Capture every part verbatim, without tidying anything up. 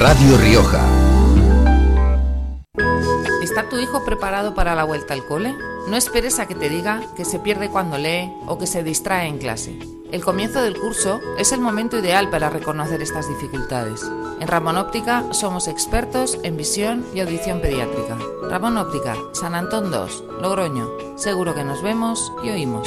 Radio Rioja. ¿Está tu hijo preparado para la vuelta al cole? No esperes a que te diga que se pierde cuando lee o que se distrae en clase. El comienzo del curso es el momento ideal para reconocer estas dificultades. En Ramón Óptica somos expertos en visión y audición pediátrica. Ramón Óptica, San Antón dos, Logroño. Seguro que nos vemos y oímos.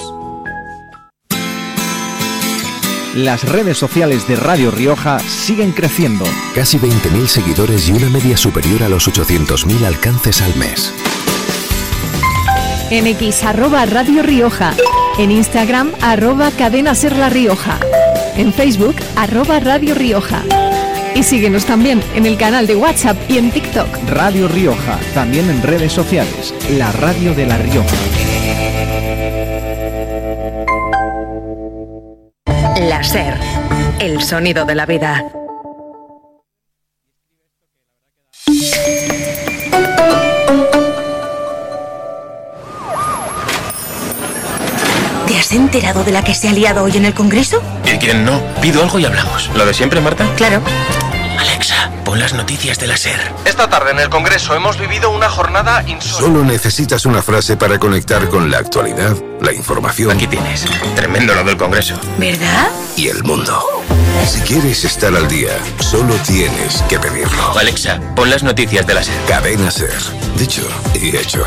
Las redes sociales de Radio Rioja siguen creciendo. Casi veinte mil seguidores y una media superior a los ochocientos mil alcances al mes. En X arroba Radio Rioja. En Instagram arroba Cadena Ser La Rioja. En Facebook arroba Radio Rioja. Y síguenos también en el canal de WhatsApp y en TikTok. Radio Rioja, también en redes sociales. La radio de La Rioja. La Ser, el sonido de la vida. ¿Te has enterado de la que se ha liado hoy en el Congreso? ¿Y quién no? Pido algo y hablamos. ¿Lo de siempre, Marta? Claro. Alexa, pon las noticias de la Ser. Esta tarde en el Congreso hemos vivido una jornada insólita. Solo necesitas una frase para conectar con la actualidad, la información. Aquí tienes. Tremendo lo del Congreso. ¿Verdad? Y el mundo. Si quieres estar al día, solo tienes que pedirlo. Alexa, pon las noticias de la Ser. Cadena Ser. Dicho y hecho.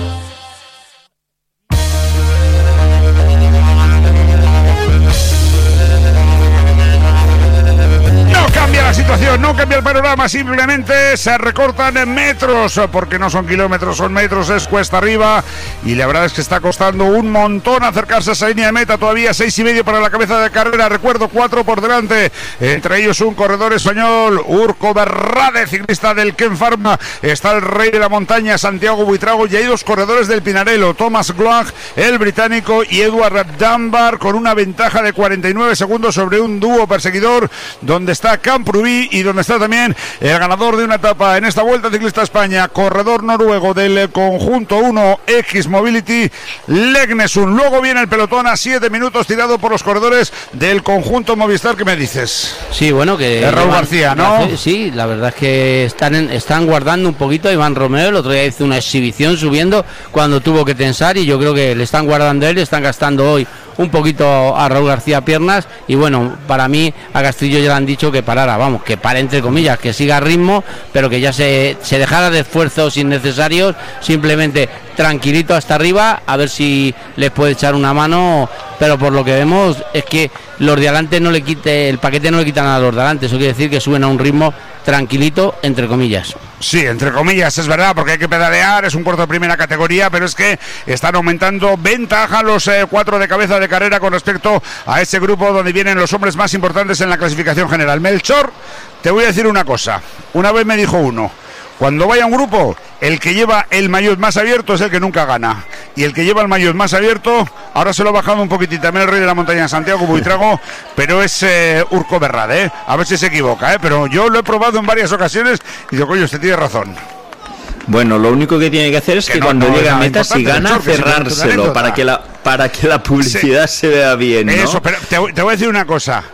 La situación no cambia el panorama, simplemente se recortan en metros, porque no son kilómetros, son metros, es cuesta arriba, y la verdad es que está costando un montón acercarse a esa línea de meta. Todavía seis y medio para la cabeza de carrera, recuerdo, cuatro por delante, entre ellos un corredor español, Urco Berrade, ciclista del Ken Pharma, está el rey de la montaña, Santiago Buitrago, y hay dos corredores del Pinarello, Thomas Gloag, el británico, y Edward Dunbar, con una ventaja de cuarenta y nueve segundos sobre un dúo perseguidor, donde está Camprubí y donde está también el ganador de una etapa en esta Vuelta Ciclista a España, corredor noruego del conjunto uno X Mobility, Legnesun. Luego viene el pelotón a siete minutos tirado por los corredores del conjunto Movistar. ¿Qué me dices? Sí, bueno, que de Raúl García, ¿no? Sí, la verdad es que están en, están guardando un poquito a Iván Romeo. El otro día hizo una exhibición subiendo cuando tuvo que tensar, y yo creo que le están guardando a él, le están gastando hoy un poquito a Raúl García piernas, y bueno, para mí a Castillo ya le han dicho que parara, vamos, que pare entre comillas, que siga a ritmo, pero que ya se, se dejara de esfuerzos innecesarios, simplemente tranquilito hasta arriba, a ver si les puede echar una mano, pero por lo que vemos es que los de adelante no le quite, el paquete no le quitan a los de adelante, eso quiere decir que suben a un ritmo tranquilito, entre comillas. Sí, entre comillas, es verdad, porque hay que pedalear, es un corto de primera categoría, pero es que están aumentando ventaja los eh, cuatro de cabeza de carrera con respecto a ese grupo donde vienen los hombres más importantes en la clasificación general. Melchor, te voy a decir una cosa, una vez me dijo uno, cuando vaya un grupo, el que lleva el maillot más abierto es el que nunca gana. Y el que lleva el maillot más abierto, ahora se lo ha bajado un poquitito también el rey de la montaña, Santiago Buitrago, pero es eh, Urco Berrade, ¿eh? A ver si se equivoca, ¿eh? Pero yo lo he probado en varias ocasiones y digo, coño, usted tiene razón. Bueno, lo único que tiene que hacer es que, que no, cuando no, llegue a meta, si gana, cerrárselo para que la para que la publicidad sí. se vea bien, ¿no? Eso, pero te, te voy a decir una cosa.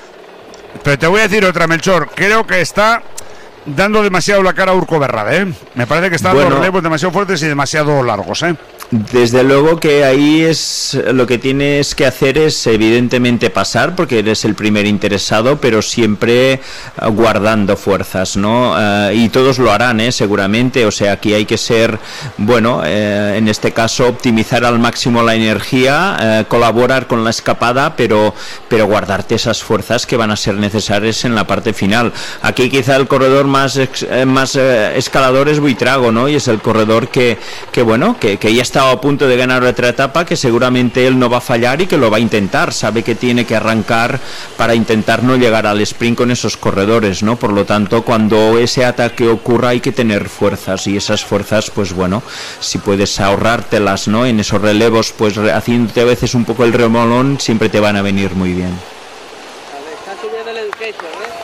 Pero te voy a decir otra, Melchor. Creo que está dando demasiado la cara a Urco Berrade, ¿eh? Me parece que están bueno, los relevos demasiado fuertes y demasiado largos, ¿eh? Desde luego que ahí es lo que tienes que hacer es evidentemente pasar, porque eres el primer interesado, pero siempre guardando fuerzas, ¿no? Uh, y todos lo harán, ¿eh? Seguramente, o sea, aquí hay que ser, bueno, eh, en este caso optimizar al máximo la energía, eh, colaborar con la escapada, pero, pero guardarte esas fuerzas que van a ser necesarias en la parte final. Aquí quizá el corredor más, ex, eh, más eh, escalador es Buitrago, ¿no? Y es el corredor que, que bueno, que, que ya está a punto de ganar otra etapa, que seguramente él no va a fallar y que lo va a intentar, sabe que tiene que arrancar para intentar no llegar al sprint con esos corredores, ¿no? Por lo tanto, cuando ese ataque ocurra hay que tener fuerzas, y esas fuerzas, pues bueno, si puedes ahorrártelas, ¿no? En esos relevos, pues haciéndote a veces un poco el remolón, siempre te van a venir muy bien.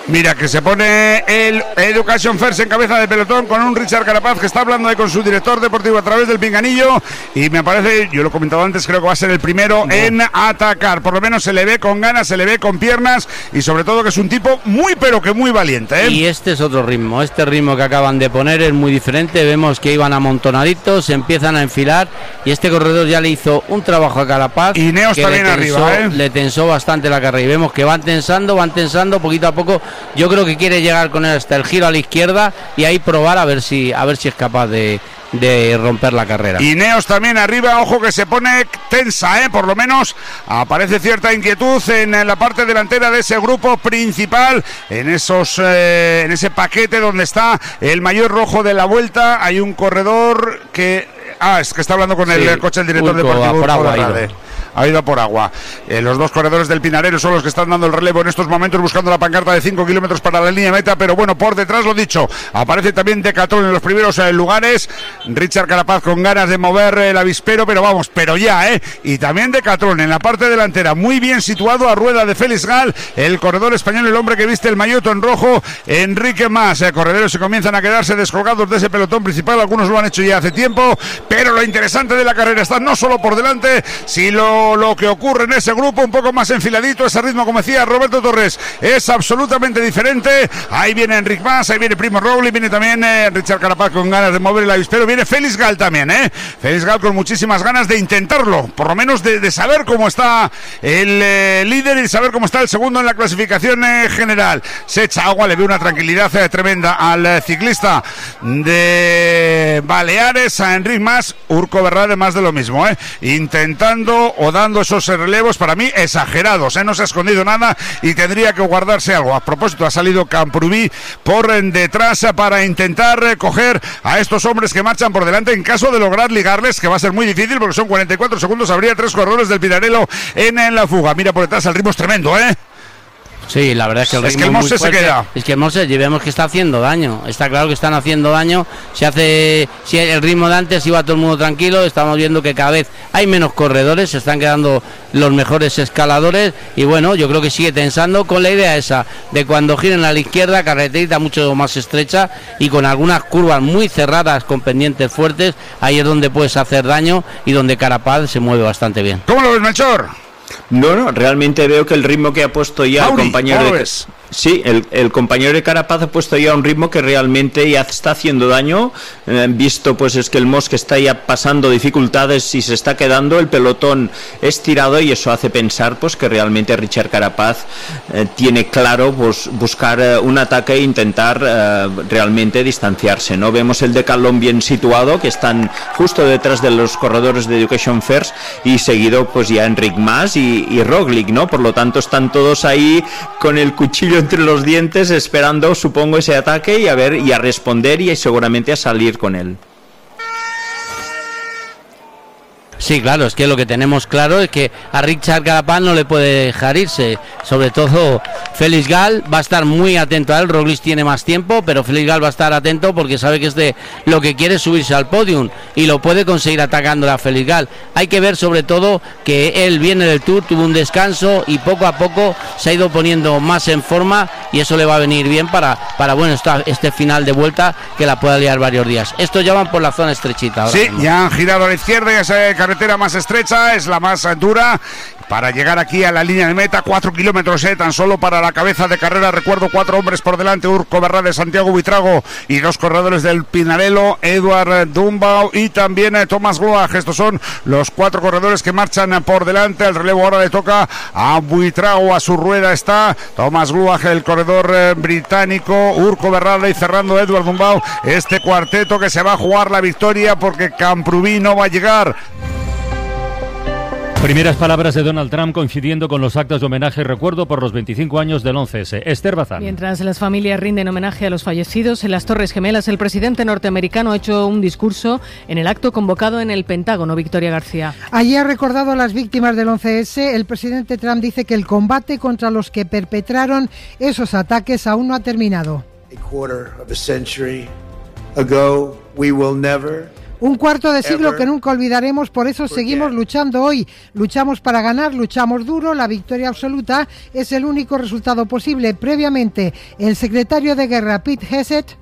Mira que se pone el Education First en cabeza de pelotón con un Richard Carapaz que está hablando ahí con su director deportivo a través del pinganillo, y me parece, yo lo he comentado antes, creo que va a ser el primero no. en atacar. Por lo menos se le ve con ganas, se le ve con piernas, y sobre todo que es un tipo muy pero que muy valiente, ¿eh? Y este es otro ritmo, este ritmo que acaban de poner es muy diferente. Vemos que iban amontonaditos, se empiezan a enfilar, y este corredor ya le hizo un trabajo a Carapaz. Y Neos también le tensó, arriba, ¿eh? Le tensó bastante la carrera, y vemos que van tensando, van tensando poquito a poco. Yo creo que quiere llegar con él hasta el giro a la izquierda y ahí probar a ver si a ver si es capaz de, de romper la carrera. Y Neos también arriba, ojo que se pone tensa, ¿eh? Por lo menos aparece cierta inquietud en la parte delantera de ese grupo principal, en esos eh, en ese paquete donde está el maillot rojo de la Vuelta. Hay un corredor que ah, es que está hablando con el, sí, el coche el director Urco, deportivo por agua, ha ido por agua. Eh, los dos corredores del Pinarello son los que están dando el relevo en estos momentos, buscando la pancarta de cinco kilómetros para la línea de meta, pero bueno, por detrás, lo dicho, aparece también Decathlon en los primeros eh, lugares. Richard Carapaz con ganas de mover el avispero, pero vamos, pero ya, ¿eh? Y también Decathlon en la parte delantera, muy bien situado a rueda de Félix Gal, el corredor español, el hombre que viste el maillot en rojo, Enrique Mas. Eh, corredores se comienzan a quedarse descolgados de ese pelotón principal, algunos lo han hecho ya hace tiempo, pero lo interesante de la carrera está no solo por delante, sino lo que ocurre en ese grupo, un poco más enfiladito, ese ritmo, como decía Roberto Torres, es absolutamente diferente. Ahí viene Enric Mas, ahí viene Primo Roglic, viene también eh, Richard Carapaz con ganas de mover el avispero, viene Félix Gal también, eh Félix Gal con muchísimas ganas de intentarlo, por lo menos de, de saber cómo está el eh, líder y saber cómo está el segundo en la clasificación eh, general. Se echa agua, le ve una tranquilidad eh, tremenda al eh, ciclista de Baleares, a Enric Mas. Urco Berrade más de lo mismo, eh intentando o dando esos relevos, para mí exagerados, ¿eh? No se ha escondido nada y tendría que guardarse algo. A propósito, ha salido Camprubí por detrás para intentar coger a estos hombres que marchan por delante en caso de lograr ligarles, que va a ser muy difícil porque son cuarenta y cuatro segundos, habría tres corredores del Pinarello en, en la fuga. Mira por detrás, el ritmo es tremendo, ¿eh? Sí, la verdad es que el, es que el Mose se queda. Es que el Mose, vemos que está haciendo daño. Está claro que están haciendo daño. Se hace, si el ritmo de antes iba todo el mundo tranquilo, estamos viendo que cada vez hay menos corredores, se están quedando los mejores escaladores y bueno, yo creo que sigue tensando con la idea esa de cuando giren a la izquierda, carreterita mucho más estrecha y con algunas curvas muy cerradas con pendientes fuertes, ahí es donde puedes hacer daño y donde Carapaz se mueve bastante bien. ¿Cómo lo ves, Melchor? No, no, realmente veo que el ritmo que ha puesto ya Audi, el compañero de... Sí, el, el compañero de Carapaz ha puesto ya un ritmo que realmente ya está haciendo daño, eh, visto pues es que el Mosque está ya pasando dificultades y se está quedando, el pelotón estirado y eso hace pensar pues que realmente Richard Carapaz eh, tiene claro pues buscar eh, un ataque e intentar eh, realmente distanciarse, ¿no? Vemos el Decathlon bien situado, que están justo detrás de los corredores de Education First y seguido pues ya Enric Mas y, y Roglic, ¿no? Por lo tanto están todos ahí con el cuchillo entre los dientes esperando, supongo, ese ataque y a ver y a responder y seguramente a salir con él. Sí, claro, es que lo que tenemos claro es que a Richard Carapaz no le puede dejar irse, sobre todo Félix Gal va a estar muy atento a él. Roglic tiene más tiempo, pero Félix Gal va a estar atento porque sabe que es de lo que quiere subirse al podium y lo puede conseguir atacando a Félix Gal. Hay que ver sobre todo que él viene del Tour, tuvo un descanso y poco a poco se ha ido poniendo más en forma y eso le va a venir bien para, para bueno, esta, este final de Vuelta que la pueda liar varios días. Estos ya van por la zona estrechita. Sí, mismo. Ya han girado a la izquierda y esa carretera más estrecha es la más dura para llegar aquí a la línea de meta. Cuatro kilómetros eh, tan solo para la cabeza de carrera. Recuerdo, cuatro hombres por delante: Urco Berrade, Santiago Buitrago y dos corredores del Pinarello, Eduard Dumbau y también eh, Thomas Gloag. Estos son los cuatro corredores que marchan eh, por delante. El relevo ahora le toca a Buitrago, a su rueda está Thomas Gloag, el corredor eh, británico, Urco Berrade y cerrando Eduard Dumbau. Este cuarteto que se va a jugar la victoria porque Camprubí no va a llegar. Primeras palabras de Donald Trump coincidiendo con los actos de homenaje y recuerdo por los veinticinco años del once ese. Esther Bazán. Mientras las familias rinden homenaje a los fallecidos en las Torres Gemelas, el presidente norteamericano ha hecho un discurso en el acto convocado en el Pentágono. Victoria García. Allí ha recordado a las víctimas del once ese. El presidente Trump dice que el combate contra los que perpetraron esos ataques aún no ha terminado. A quarter of a century ago, we will never Un cuarto de siglo que nunca olvidaremos, por eso seguimos luchando hoy. Luchamos para ganar, luchamos duro, la victoria absoluta es el único resultado posible. Previamente, el secretario de guerra, Pete Hegseth,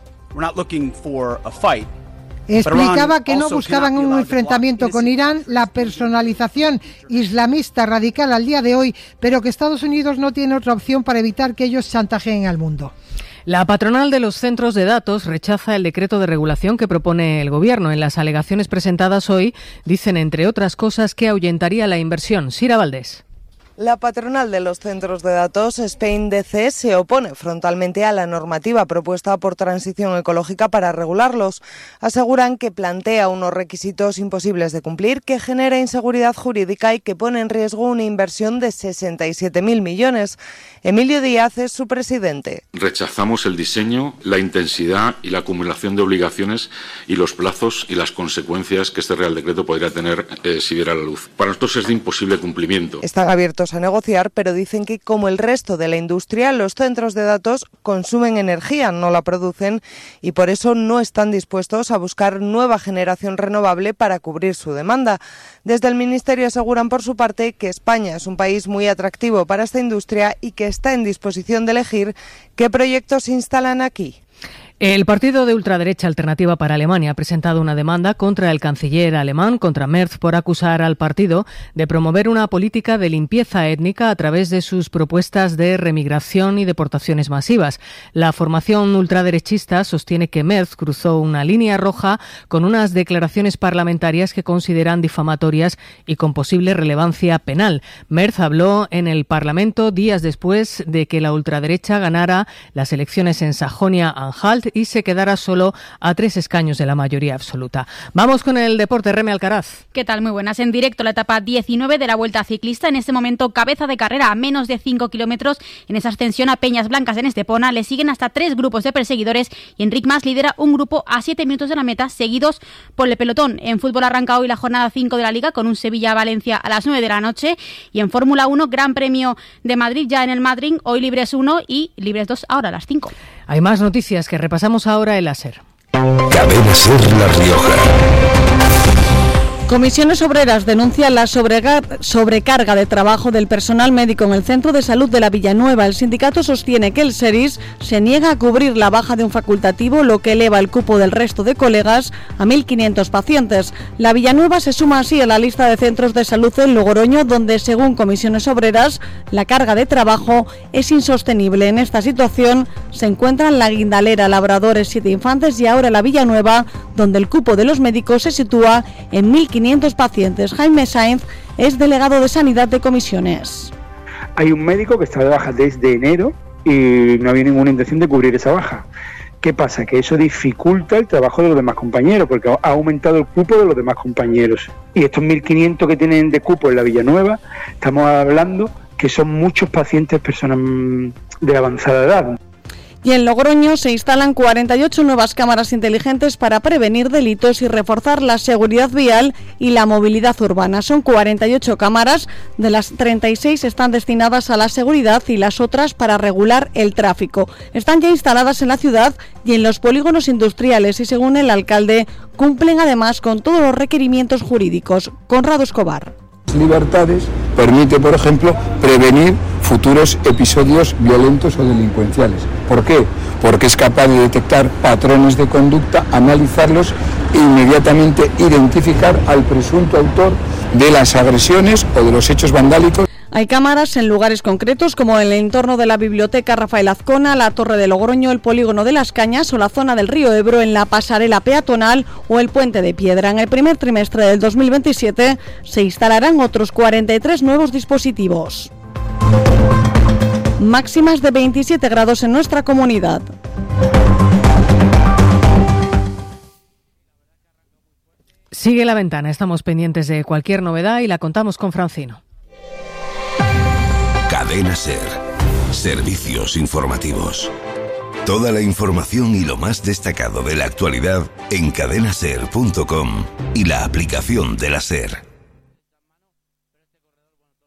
explicaba que no buscaban un enfrentamiento con Irán, la personalización islamista radical al día de hoy, pero que Estados Unidos no tiene otra opción para evitar que ellos chantajeen al mundo. La patronal de los centros de datos rechaza el decreto de regulación que propone el Gobierno. En las alegaciones presentadas hoy dicen, entre otras cosas, que ahuyentaría la inversión. Sira Valdés. La patronal de los centros de datos, Spain D C, se opone frontalmente a la normativa propuesta por Transición Ecológica para regularlos. Aseguran que plantea unos requisitos imposibles de cumplir, que genera inseguridad jurídica y que pone en riesgo una inversión de sesenta y siete mil millones. Emilio Díaz es su presidente. Rechazamos el diseño, la intensidad y la acumulación de obligaciones y los plazos y las consecuencias que este Real Decreto podría tener eh, si viera la luz. Para nosotros es de imposible cumplimiento. Están abiertos a negociar, pero dicen que, como el resto de la industria, los centros de datos consumen energía, no la producen, y por eso no están dispuestos a buscar nueva generación renovable para cubrir su demanda. Desde el Ministerio aseguran, por su parte, que España es un país muy atractivo para esta industria y que está en disposición de elegir qué proyectos se instalan aquí. El partido de ultraderecha Alternativa para Alemania ha presentado una demanda contra el canciller alemán, contra Merz, por acusar al partido de promover una política de limpieza étnica a través de sus propuestas de remigración y deportaciones masivas. La formación ultraderechista sostiene que Merz cruzó una línea roja con unas declaraciones parlamentarias que consideran difamatorias y con posible relevancia penal. Merz habló en el Parlamento días después de que la ultraderecha ganara las elecciones en Sajonia-Anhalt y se quedara solo a tres escaños de la mayoría absoluta. Vamos con el deporte. Reme Alcaraz. ¿Qué tal? Muy buenas. En directo la etapa diecinueve de la Vuelta Ciclista. En este momento cabeza de carrera a menos de cinco kilómetros. En esa ascensión a Peñas Blancas en Estepona le siguen hasta tres grupos de perseguidores y Enric Mas lidera un grupo a siete minutos de la meta, seguidos por el pelotón. En fútbol arranca hoy la jornada cinco de la Liga con un Sevilla-Valencia a las nueve de la noche y en Fórmula uno Gran Premio de Madrid ya en el Madrid, hoy Libres uno y Libres dos ahora a las cinco. Hay más noticias que repasamos ahora en la SER. Cadena SER La Rioja. Comisiones Obreras denuncian la sobrecarga de trabajo del personal médico en el Centro de Salud de la Villanueva. El sindicato sostiene que el SERIS se niega a cubrir la baja de un facultativo, lo que eleva el cupo del resto de colegas a mil quinientos pacientes. La Villanueva se suma así a la lista de centros de salud en Logroño, donde, según Comisiones Obreras, la carga de trabajo es insostenible. En esta situación se encuentran La Guindalera, Labradores, Siete Infantes y ahora la Villanueva, donde el cupo de los médicos se sitúa en mil quinientos pacientes. Jaime Sainz es delegado de Sanidad de Comisiones. Hay un médico que está de baja desde enero y no había ninguna intención de cubrir esa baja. ¿Qué pasa? Que eso dificulta el trabajo de los demás compañeros, porque ha aumentado el cupo de los demás compañeros. Y estos mil quinientos que tienen de cupo en la Villanueva, estamos hablando que son muchos pacientes, personas de avanzada edad. Y en Logroño se instalan cuarenta y ocho nuevas cámaras inteligentes para prevenir delitos y reforzar la seguridad vial y la movilidad urbana. Son cuarenta y ocho cámaras, de las treinta y seis están destinadas a la seguridad y las otras para regular el tráfico. Están ya instaladas en la ciudad y en los polígonos industriales y, según el alcalde, cumplen además con todos los requerimientos jurídicos. Conrado Escobar. Libertades permite, por ejemplo, prevenir futuros episodios violentos o delincuenciales. ¿Por qué? Porque es capaz de detectar patrones de conducta, analizarlos e inmediatamente identificar al presunto autor de las agresiones o de los hechos vandálicos. Hay cámaras en lugares concretos como en el entorno de la Biblioteca Rafael Azcona, la Torre de Logroño, el Polígono de las Cañas o la zona del Río Ebro, en la pasarela peatonal o el Puente de Piedra. En el primer trimestre del dos mil veintisiete se instalarán otros cuarenta y tres nuevos dispositivos. Máximas de veintisiete grados en nuestra comunidad. Sigue La Ventana, estamos pendientes de cualquier novedad y la contamos con Francino. Cadena SER. Servicios informativos. Toda la información y lo más destacado de la actualidad en cadena ser punto com y la aplicación de la SER.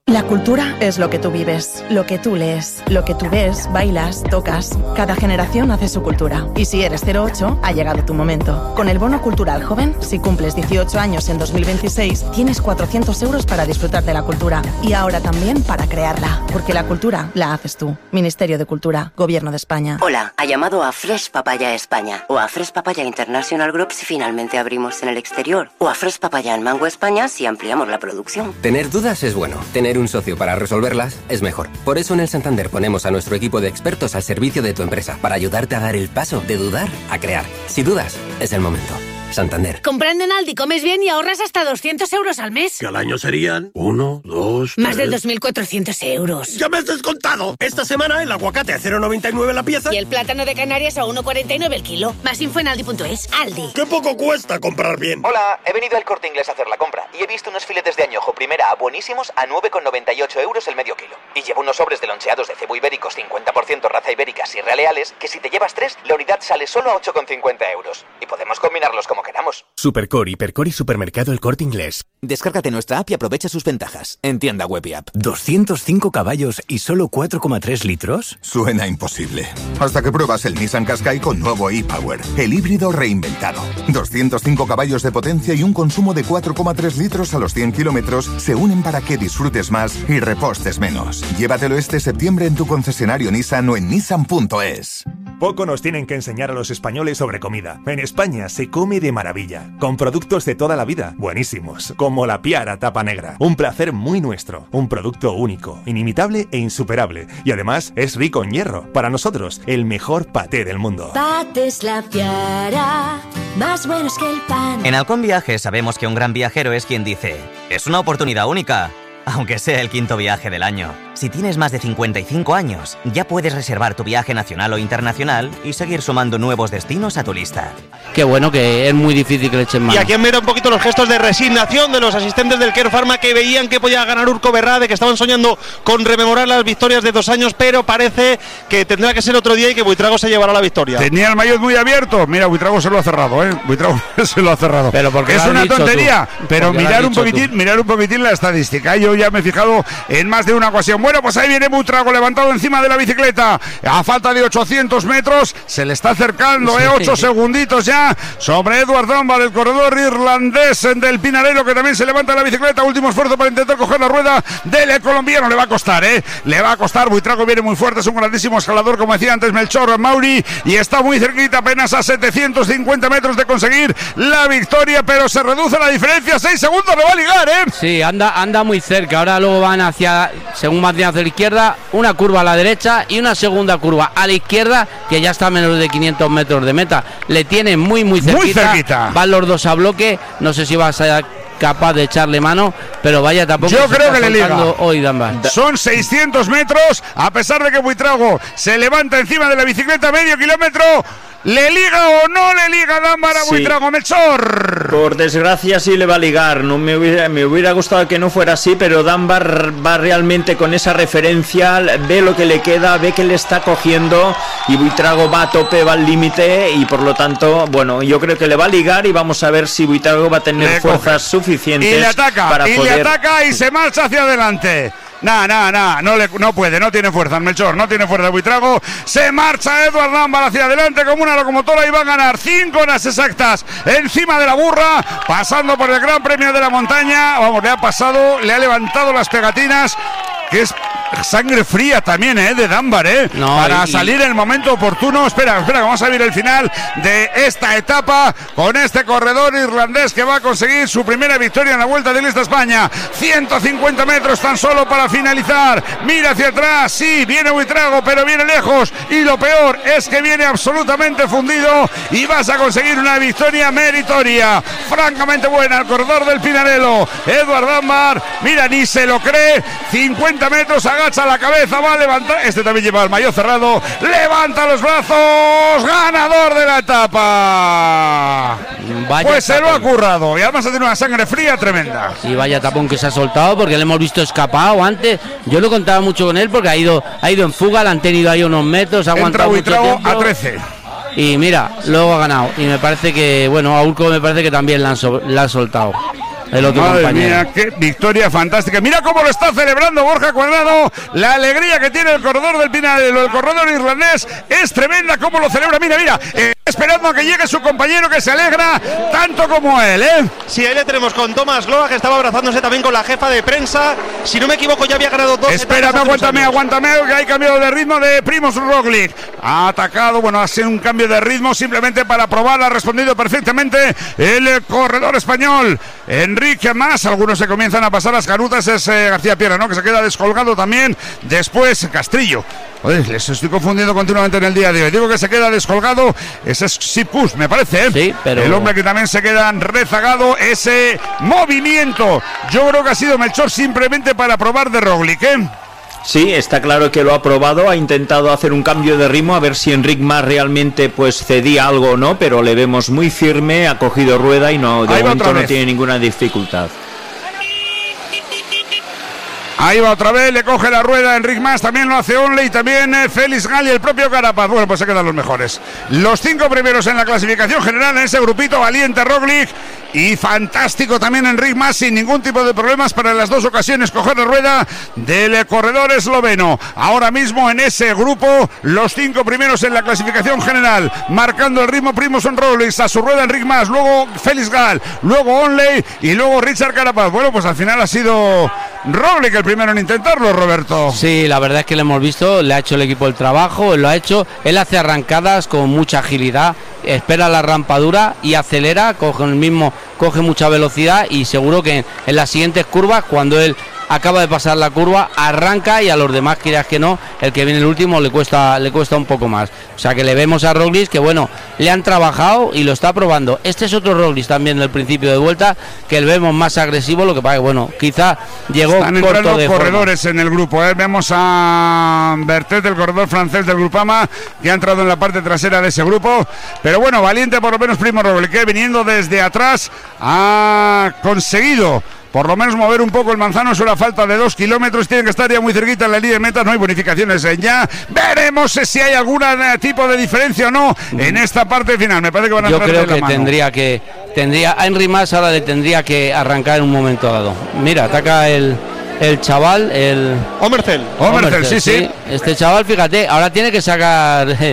La cultura es lo que tú vives, lo que tú lees, lo que tú ves, bailas, tocas. Cada generación hace su cultura. Y si eres cero ocho, ha llegado tu momento. Con el Bono Cultural Joven, si cumples dieciocho años en dos mil veintiséis, tienes cuatrocientos euros para disfrutar de la cultura. Y ahora también para crearla. Porque la cultura la haces tú. Ministerio de Cultura, Gobierno de España. Hola, ha llamado a Fresh Papaya España. O a Fresh Papaya International Group si finalmente abrimos en el exterior. O a Fresh Papaya en Mango España si ampliamos la producción. Tener dudas es bueno. Tener un socio para resolverlas es mejor. Por eso en el Santander ponemos a nuestro equipo de expertos al servicio de tu empresa para ayudarte a dar el paso de dudar a crear. Si dudas, es el momento. Santander. Comprando en Aldi comes bien y ahorras hasta doscientos euros al mes. Que al año serían uno, dos, Más de dos mil cuatrocientos euros. ¡Ya me has descontado! Esta semana el aguacate a cero coma noventa y nueve la pieza. Y el plátano de Canarias a uno coma cuarenta y nueve el kilo. Más info en aldi punto es. Aldi. ¡Qué poco cuesta comprar bien! Hola, he venido al Corte Inglés a hacer la compra y he visto unos filetes de añojo primera A buenísimos a nueve coma noventa y ocho euros el medio kilo. Y llevo unos sobres de loncheados de cebo ibéricos cincuenta por ciento raza ibérica Sierra Leales que si te llevas tres, la unidad sale solo a ocho coma cincuenta euros. Y podemos combinarlos como queramos. Supercore, Hipercore y Supermercado El Corte Inglés. Descárgate nuestra app y aprovecha sus ventajas. En tienda web y app. ¿doscientos cinco caballos y solo cuatro coma tres litros? Suena imposible. Hasta que pruebas el Nissan Qashqai con nuevo e-Power. El híbrido reinventado. doscientos cinco caballos de potencia y un consumo de cuatro coma tres litros a los cien kilómetros se unen para que disfrutes más y repostes menos. Llévatelo este septiembre en tu concesionario Nissan o en nissan punto es. Poco nos tienen que enseñar a los españoles sobre comida. En España se come de maravilla, con productos de toda la vida, buenísimos, como la Piara tapa negra. Un placer muy nuestro, un producto único, inimitable e insuperable. Y además es rico en hierro. Para nosotros, el mejor paté del mundo. Patés La Piara, más buenos que el pan. En Halcón Viajes sabemos que un gran viajero es quien dice, es una oportunidad única, aunque sea el quinto viaje del año. Si tienes más de cincuenta y cinco años, ya puedes reservar tu viaje nacional o internacional y seguir sumando nuevos destinos a tu lista. Qué bueno, que es muy difícil que le echen mano. Y aquí han mirado un poquito los gestos de resignación de los asistentes del Care Pharma que veían que podía ganar Urco Berrade, que estaban soñando con rememorar las victorias de dos años, pero parece que tendrá que ser otro día y que Buitrago se llevará la victoria. Tenía el maillot muy abierto. Mira, Buitrago se lo ha cerrado, ¿eh? Buitrago se lo ha cerrado. Pero porque es una tontería, tú? pero mirar un poquitín, tú? mirar un poquitín la estadística. Yo ya me he fijado en más de una ocasión. Bueno, pues ahí viene Buitrago levantado encima de la bicicleta. A falta de ochocientos metros, se le está acercando, ¿eh? ocho segunditos ya sobre Edward Dunbar, el corredor irlandés del Pinarello, que también se levanta la bicicleta. Último esfuerzo para intentar coger la rueda del colombiano. Le va a costar, ¿eh? Le va a costar. Buitrago viene muy fuerte, es un grandísimo escalador, como decía antes Melchor Mauri, y está muy cerquita, apenas a setecientos cincuenta metros de conseguir la victoria, pero se reduce la diferencia. seis segundos, le va a ligar, ¿eh? Sí, anda, anda muy cerca. Ahora luego van hacia, según Martín, hacia la izquierda, una curva a la derecha y una segunda curva a la izquierda, que ya está a menos de quinientos metros de meta. Le tiene muy, muy cerquita. Muy cerquita. Van los dos a bloque. No sé si va a ser capaz de echarle mano, pero vaya, tampoco yo creo que le liga hoy Dunbar. Son seiscientos metros, a pesar de que Buitrago se levanta encima de la bicicleta medio kilómetro. ¿Le liga o no le liga Dunbar a Buitrago, sí. Melchor? Por desgracia sí le va a ligar. No me hubiera, me hubiera gustado que no fuera así, pero Dunbar va realmente con esa referencia, ve lo que le queda, ve que le está cogiendo y Buitrago va a tope, va al límite y por lo tanto, bueno, yo creo que le va a ligar y vamos a ver si Buitrago va a tener le fuerzas coge. suficientes y le ataca, para y poder... le ataca y se marcha hacia adelante. Nah, nah, nah, no, le, no puede, no tiene fuerza Melchor, no tiene fuerza Buitrago. Se marcha Edward Dunbar hacia adelante como una locomotora y va a ganar cinco horas exactas encima de la burra, pasando por el Gran Premio de la Montaña. Vamos, le ha pasado, le ha levantado las pegatinas, que es sangre fría también, ¿eh? De Dunbar, ¿eh? No, para y... salir en el momento oportuno. Espera, espera, vamos a ver el final de esta etapa con este corredor irlandés que va a conseguir su primera victoria en la Vuelta de Lista España. ciento cincuenta metros tan solo para finalizar. Mira hacia atrás, sí, viene Buitrago, pero viene lejos. Y lo peor es que viene absolutamente fundido y vas a conseguir una victoria meritoria. Francamente buena el corredor del Pinarello. Edward Dunbar, mira, ni se lo cree. cincuenta metros, agacha la cabeza, va a levantar. Este también lleva el maillot cerrado. Levanta los brazos. Ganador de la etapa. Vaya pues tapón. Se lo ha currado. Y además ha tenido una sangre fría tremenda. Y vaya tapón que se ha soltado, porque le hemos visto escapado antes. Yo lo contaba mucho con él porque ha ido, ha ido en fuga, le han tenido ahí unos metros, ha aguantado mucho tiempo. A trece. Y mira, luego ha ganado. Y me parece que, bueno, a Urco me parece que también la han, so, la han soltado. el otro Madre compañero. Mía, qué victoria fantástica. Mira cómo lo está celebrando Borja Cuadrado. La alegría que tiene el corredor del Pinarello, el corredor irlandés, es tremenda cómo lo celebra. Mira, mira, eh, esperando a que llegue su compañero que se alegra tanto como él, ¿eh? Sí, ahí le tenemos con Tomás Gloa, que estaba abrazándose también con la jefa de prensa. Si no me equivoco, ya había ganado dos. Espérame, aguántame, aguántame, que hay cambio de ritmo de Primož Roglic. Ha atacado, bueno, ha sido un cambio de ritmo simplemente para probar. Ha respondido perfectamente el corredor español Enric Mas. Algunos se comienzan a pasar las canutas. Es eh, García Pierna, ¿no? Que se queda descolgado también. Después Castrillo. Oye, les estoy confundiendo continuamente en el día de hoy. Digo que se queda descolgado. Ese es Sipus, me parece, ¿eh? Sí, pero... El hombre que también se queda rezagado. Ese movimiento, yo creo que ha sido Melchor simplemente para probar de Roglic, ¿eh? Sí, está claro que lo ha probado, ha intentado hacer un cambio de ritmo, a ver si Enric Mas realmente pues cedía algo o no, pero le vemos muy firme, ha cogido rueda y no, de momento no tiene ninguna dificultad. Ahí va otra vez, le coge la rueda Enric Mas, también lo hace Onley, también eh, Félix Gal y el propio Carapaz. Bueno, pues se quedan los mejores. Los cinco primeros en la clasificación general en ese grupito, valiente Roglic y fantástico también Enric Mas, sin ningún tipo de problemas para en las dos ocasiones coger la rueda del corredor esloveno. Ahora mismo en ese grupo, los cinco primeros en la clasificación general, marcando el ritmo Primož Roglic, a su rueda Enric Mas, luego Félix Gal, luego Onley y luego Richard Carapaz. Bueno, pues al final ha sido Roglic el primero en intentarlo, Roberto. Sí, la verdad es que lo hemos visto, le ha hecho el equipo el trabajo, él lo ha hecho, él hace arrancadas con mucha agilidad, espera la rampadura y acelera, coge el mismo, coge mucha velocidad y seguro que en, en las siguientes curvas, cuando él acaba de pasar la curva, arranca y a los demás, quieras que no, el que viene el último le cuesta le cuesta un poco más. O sea que le vemos a Roglic que bueno, le han trabajado y lo está probando. Este es otro Roglic también del principio de vuelta, que le vemos más agresivo, lo que pasa que bueno, quizá llegó Están corto de corredores forma. En el grupo, ¿eh? Vemos a Bertet, el corredor francés del Grupama, que ha entrado en la parte trasera de ese grupo, pero bueno, valiente por lo menos Primož Roglic, que viniendo desde atrás ha conseguido por lo menos mover un poco el manzano. Es una falta de dos kilómetros, tienen que estar ya muy cerquita en la línea de meta, no hay bonificaciones en ya. Veremos si hay algún tipo de diferencia o no en esta parte final. Me parece que van a Yo entrar creo de la que mano. tendría que tendría a Enric Mas ahora le tendría que arrancar en un momento dado. Mira, ataca el el chaval, el Omerzel. Omerzel, sí, sí. Este chaval, fíjate, ahora tiene que sacar eh,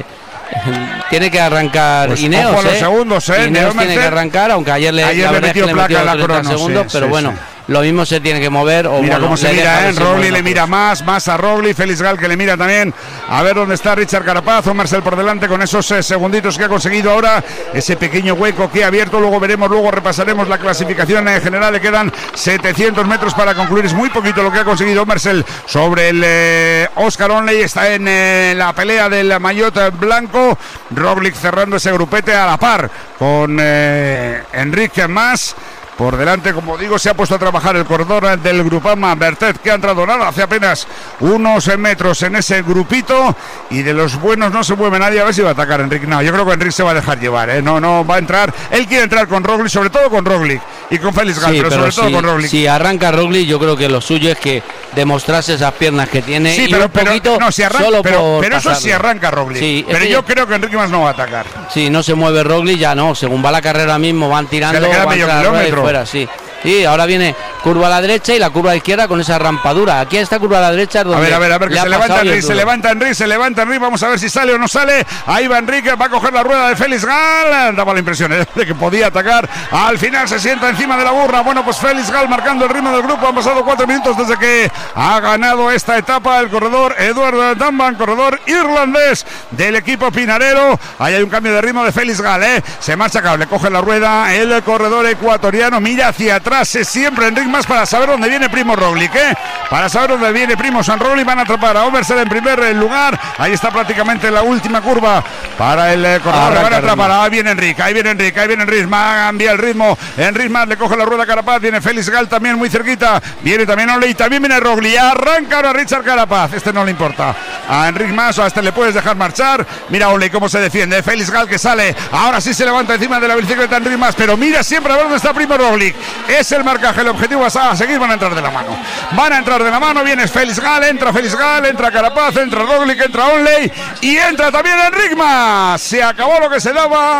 tiene que arrancar Pues Ineos, ojo a los eh. segundos, eh. Ineos Omerzel, tiene que arrancar, aunque ayer le, ayer la le verdad metió es que placa le en la metió treinta crono, segundos, sí, pero sí, bueno, sí. lo mismo se tiene que mover. O Mira bueno, cómo se le mira, deja ¿eh? ese Roglic bueno, le mira más, más a Roglic, Félix Gal que le mira también. A ver dónde está Richard Carapaz, Omerzel por delante con esos eh, segunditos que ha conseguido ahora, ese pequeño hueco que ha abierto. Luego veremos, luego repasaremos la clasificación en general. Le quedan setecientos metros para concluir. Es muy poquito lo que ha conseguido Omerzel sobre el eh, Oscar Onley. Está en eh, la pelea del maillot blanco. Roglic cerrando ese grupete a la par con eh, Enric Mas. Por delante, como digo, se ha puesto a trabajar el corredor del Grupama, Bertet, que ha entrado nada, hace apenas unos metros en ese grupito, y de los buenos no se mueve nadie. A ver si va a atacar Enric. No, yo creo que Enric se va a dejar llevar, ¿eh? No, no, va a entrar. Él quiere entrar con Roglic, sobre todo con Roglic y con Félix Gal, sí, pero, pero sobre si, todo con Roglic. Si arranca Roglic, yo creo que lo suyo es que demostrase esas piernas que tiene. Sí, y pero, un poquito pero, no, si arranca, solo pero, por pero eso pasarlo. sí arranca Roglic. Sí, pero que yo creo que Enric Mas no va a atacar. Si no se mueve Roglic, ya no. Según va la carrera mismo, van tirando, Se le queda van medio tras la rueda y kilómetro. fuera, sí. Y ahora viene curva a la derecha y la curva a la izquierda con esa rampadura. Aquí esta curva a la derecha es donde A ver, a ver, a ver, que le ha se levanta pasado y Enric, es se duro. levanta Enric, se levanta Enric, vamos a ver si sale o no sale. Ahí va Enrique, va a coger la rueda de Félix Gal. Daba la impresión ¿eh? de que podía atacar. Al final se sienta encima de la burra. Bueno, pues Félix Gal marcando el ritmo del grupo. Han pasado cuatro minutos desde que ha ganado esta etapa el corredor Eduardo Damban, corredor irlandés del equipo Pinarello. Ahí hay un cambio de ritmo de Félix Gal, ¿eh? Se marcha acá, le coge la rueda el corredor ecuatoriano, mira hacia atrás, se siempre Enric Mas para saber dónde viene Primož Roglic, ¿eh? Para saber dónde viene Primož Roglic. Van a atrapar a Omerzel en primer lugar. Ahí está prácticamente la última curva para el eh, corredor. Le van a atrapar. Ahí viene Enric, ahí viene Enric, ahí viene Enric. Cambia el ritmo. Enric Mas le coge la rueda a Carapaz. Viene Félix Gal también muy cerquita. Viene también Onley. También viene Roglic. Arranca ahora Richard Carapaz. Este no le importa a Enric Mas, o a este le puedes dejar marchar. Mira Onley cómo se defiende. Félix Gal que sale. Ahora sí se levanta encima de la bicicleta Enric Mas. Pero mira siempre a ver dónde está Primož Roglic. Es el marcaje. El objetivo es a seguir. Van a entrar de la mano. Van a entrar de la mano. Viene Félix Gal. Entra Félix Gal. Entra Carapaz. Entra Roglic. Entra Onley. Y entra también Enric Mas. Se acabó lo que se daba.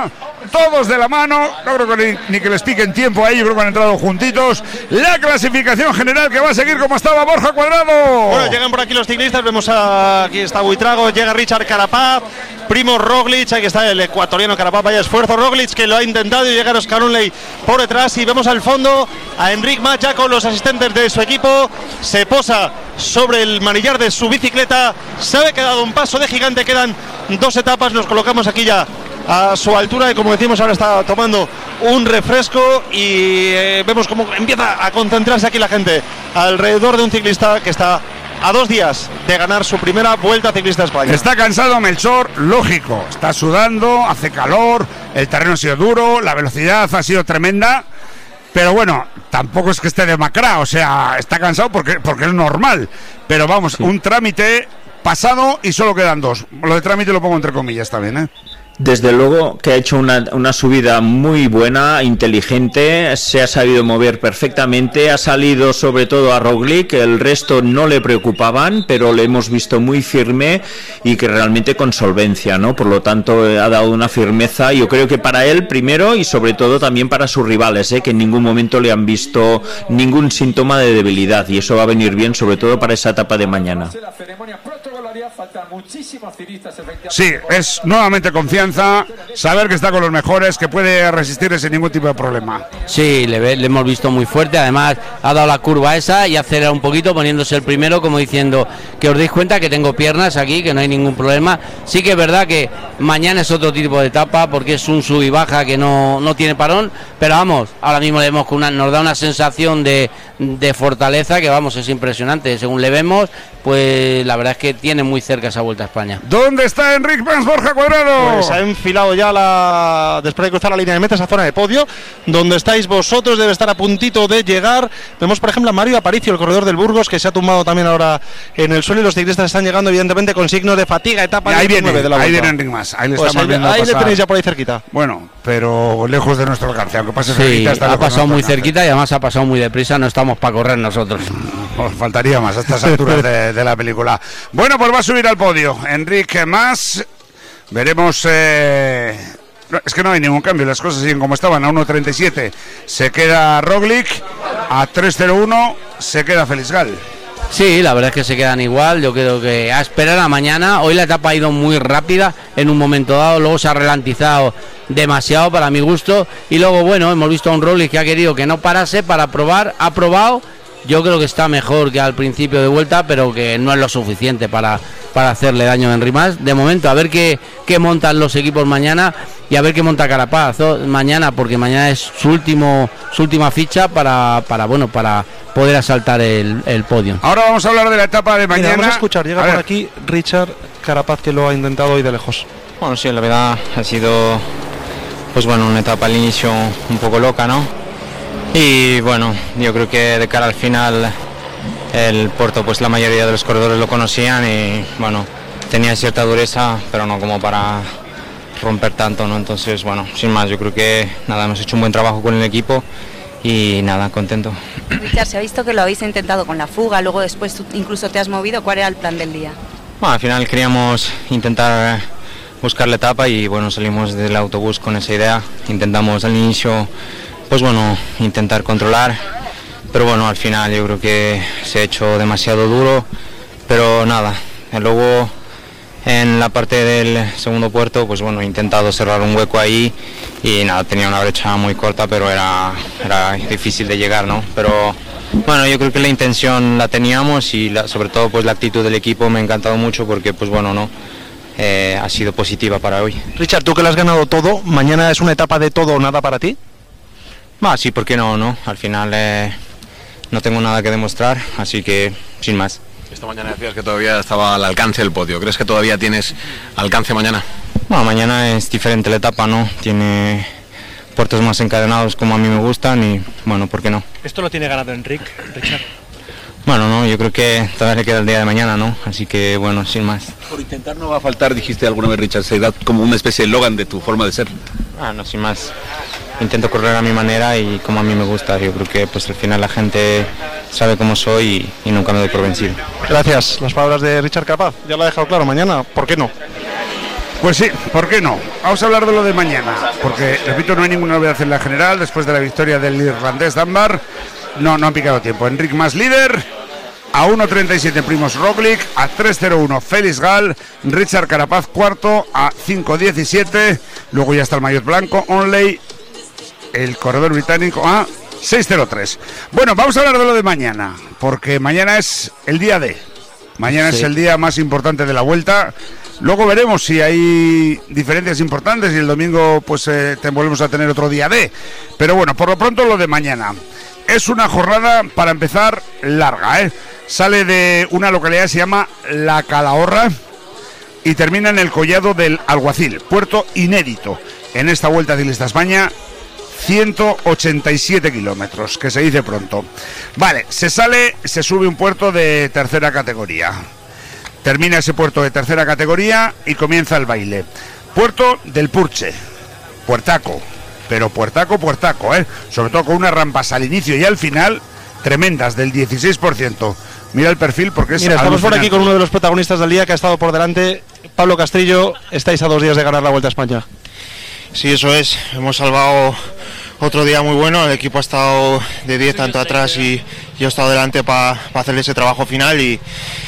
todos de la mano, no creo que ni, ni que les piquen tiempo ahí, yo creo que han entrado juntitos. La clasificación general que va a seguir como estaba Borja Cuadrado. Bueno, llegan por aquí los ciclistas, vemos a, aquí está Buitrago, llega Richard Carapaz, Primo Roglic, aquí está el ecuatoriano Carapaz, vaya esfuerzo Roglic que lo ha intentado y llega Oscar Onley por detrás y vemos al fondo a Enric Mas ya con los asistentes de su equipo, se posa sobre el manillar de su bicicleta, se ha quedado un paso de gigante, quedan dos etapas, nos colocamos aquí ya a su altura y como decimos ahora está tomando un refresco y eh, vemos cómo empieza a concentrarse aquí la gente alrededor de un ciclista que está a dos días de ganar su primera Vuelta Ciclista a España. Está cansado Melchor, lógico, está sudando, hace calor, el terreno ha sido duro, la velocidad ha sido tremenda, pero bueno, tampoco es que esté demacrado, o sea, está cansado porque, porque es normal, pero vamos, sí. Un trámite pasado y solo quedan dos, lo de trámite lo pongo entre comillas también, ¿eh? Desde luego que ha hecho una, una subida muy buena, inteligente, se ha sabido mover perfectamente, ha salido sobre todo a Roglic, el resto no le preocupaban, pero le hemos visto muy firme y que realmente con solvencia, ¿no? Por lo tanto eh, ha dado una firmeza, yo creo que para él primero y sobre todo también para sus rivales, ¿eh? Que en ningún momento le han visto ningún síntoma de debilidad y eso va a venir bien sobre todo para esa etapa de mañana. Sí, es nuevamente confianza, saber que está con los mejores, que puede resistir sin ningún tipo de problema. Sí, le, ve, le hemos visto muy fuerte, además ha dado la curva esa y acelera un poquito poniéndose el primero como diciendo que os deis cuenta que tengo piernas aquí, que no hay ningún problema. Sí que es verdad que mañana es otro tipo de etapa porque es un sub y baja que no, no tiene parón, pero vamos, ahora mismo le vemos que una, nos da una sensación de, de fortaleza que vamos, es impresionante, según le vemos, pues la verdad es que tiene muy cerca esa Vuelta a España. ¿Dónde está Enric Mas, Borja Cuadrado? Pues ha enfilado ya la después de cruzar la línea de meta esa zona de podio, donde estáis vosotros, debe estar a puntito de llegar. Vemos por ejemplo a Mario Aparicio, el corredor del Burgos, que se ha tumbado también ahora en el suelo y los ciclistas están llegando evidentemente con signos de fatiga, etapa ahí viene, de la ahí viene Enric Mas, ahí le pues estamos ahí, viendo ahí le pasar. tenéis ya por ahí cerquita. Bueno, pero lejos de nuestro alcance, aunque pase sí, cerquita está ha pasado muy cerquita y además ha pasado muy deprisa, no estamos para correr nosotros. Os faltaría más a estas alturas de, de la película. Bueno, pues va a subir al podio Enric Mas. Veremos. Eh... No, es que no hay ningún cambio, las cosas siguen como estaban. A uno treinta y siete se queda Roglic, a tres cero uno se queda Félix Gal. Sí, la verdad es que se quedan igual. Yo creo que a esperar a mañana. Hoy la etapa ha ido muy rápida en un momento dado, luego se ha ralentizado demasiado para mi gusto y luego bueno, hemos visto a un Roglic que ha querido que no parase para probar, ha probado. Yo creo que está mejor que al principio de vuelta, pero que no es lo suficiente para, para hacerle daño a Enric Mas. De momento, a ver qué, qué montan los equipos mañana y a ver qué monta Carapaz mañana, porque mañana es su último su última ficha para, para bueno para poder asaltar el, el podio. Ahora vamos a hablar de la etapa de mañana. Mira, vamos a escuchar, llega a por aquí Richard Carapaz, que lo ha intentado hoy de lejos. Bueno, sí, la verdad ha sido pues bueno, una etapa al inicio un poco loca, ¿no? Y bueno, yo creo que de cara al final el Porto, pues la mayoría de los corredores lo conocían y bueno, tenía cierta dureza, pero no como para romper tanto, ¿no? Entonces, bueno, sin más, yo creo que nada, hemos hecho un buen trabajo con el equipo y nada, contento. Richard, se ha visto que lo habéis intentado con la fuga, luego después tú incluso te has movido, ¿cuál era el plan del día? Bueno, al final queríamos intentar buscar la etapa y bueno, salimos del autobús con esa idea, intentamos al inicio pues bueno, intentar controlar, pero bueno, al final yo creo que se ha hecho demasiado duro, pero nada, luego en la parte del segundo puerto, pues bueno, he intentado cerrar un hueco ahí y nada, tenía una brecha muy corta, pero era, era difícil de llegar, ¿no? Pero bueno, yo creo que la intención la teníamos y la, sobre todo pues la actitud del equipo me ha encantado mucho porque pues bueno, no, eh, ha sido positiva para hoy. Richard, tú que lo has ganado todo, ¿mañana es una etapa de todo o nada para ti? Ah, sí, ¿por qué no? no? Al final eh, no tengo nada que demostrar, así que sin más. Esta mañana decías que todavía estaba al alcance del podio. ¿Crees que todavía tienes alcance mañana? Bueno, mañana es diferente la etapa, ¿no? Tiene puertos más encadenados como a mí me gustan y bueno, ¿por qué no? ¿Esto lo tiene ganado Enric, Richard? Bueno, no, yo creo que todavía le queda el día de mañana, ¿no? Así que bueno, sin más. Por intentar no va a faltar, dijiste alguna vez, Richard, se da como una especie de eslogan de tu forma de ser. Ah, no, sin más. Intento correr a mi manera y como a mí me gusta. Yo creo que pues al final la gente sabe cómo soy y, y nunca me doy por vencido. Gracias. Las palabras de Richard Carapaz, ya lo ha dejado claro. Mañana, ¿por qué no? Pues sí, ¿por qué no? Vamos a hablar de lo de mañana, porque, repito, no hay ninguna novedad en la general, después de la victoria del irlandés Dunbar, no, no han picado tiempo. Enric Mas líder, a uno treinta y siete Primož Roglic, a tres cero uno Félix Gall, Richard Carapaz cuarto, a cinco diecisiete, luego ya está el maillot blanco, Onley, el corredor británico, a seis cero tres. Bueno, vamos a hablar de lo de mañana, porque mañana es el día D, mañana sí. Es el día más importante de la Vuelta. Luego veremos si hay diferencias importantes y el domingo pues eh, te volvemos a tener otro día D. Pero bueno, por lo pronto lo de mañana. Es una jornada, para empezar, larga, ¿eh? Sale de una localidad que se llama La Calahorra y termina en el Collado del Alguacil, puerto inédito en esta Vuelta Ciclista a España, ciento ochenta y siete kilómetros, que se dice pronto. Vale, se sale, se sube un puerto de tercera categoría. Termina ese puerto de tercera categoría y comienza el baile. Puerto del Purche, puertaco, pero puertaco, puertaco, ¿eh? Sobre todo con unas rampas al inicio y al final tremendas, del dieciséis por ciento. Mira el perfil porque es... Mira, estamos por aquí con uno de los protagonistas del día que ha estado por delante. Pablo Castrillo, estáis a dos días de ganar la Vuelta a España. Sí, eso es. Hemos salvado otro día muy bueno. El equipo ha estado de diez tanto atrás y yo he estado delante para pa hacer ese trabajo final y...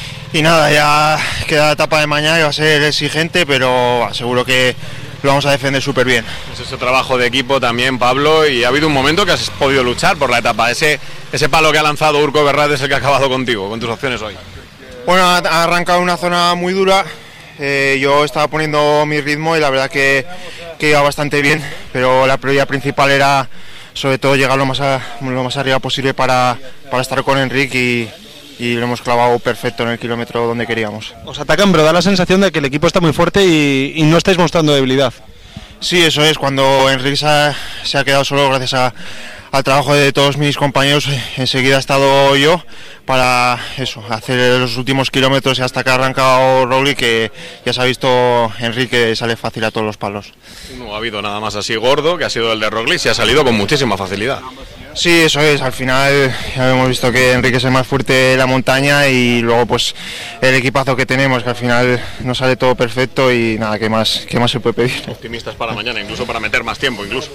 Y nada, ya queda la etapa de mañana y va a ser exigente, pero seguro que lo vamos a defender súper bien. Es ese trabajo de equipo también, Pablo, y ha habido un momento que has podido luchar por la etapa. Ese, ese palo que ha lanzado Urco Berrat es el que ha acabado contigo, con tus opciones hoy. Bueno, ha, ha arrancado una zona muy dura. Eh, yo estaba poniendo mi ritmo y la verdad que, que iba bastante bien, pero la prioridad principal era sobre todo llegar lo más, a, lo más arriba posible para, para estar con Enric y... y lo hemos clavado perfecto en el kilómetro donde queríamos. Os atacan, pero da la sensación de que el equipo está muy fuerte y, y no estáis mostrando debilidad. Sí, eso es, cuando Enric se ha, se ha quedado solo gracias a, al trabajo de todos mis compañeros, enseguida he estado yo para eso, hacer los últimos kilómetros y hasta que ha arrancado Roglic, que ya se ha visto Enric que sale fácil a todos los palos. No ha habido nada más así gordo, que ha sido el de Roglic, y ha salido con muchísima facilidad. Sí, eso es, al final ya hemos visto que Enrique es el más fuerte de la montaña y luego pues el equipazo que tenemos, que al final nos sale todo perfecto y nada, ¿qué más, qué más se puede pedir? Optimistas para mañana, incluso para meter más tiempo, incluso.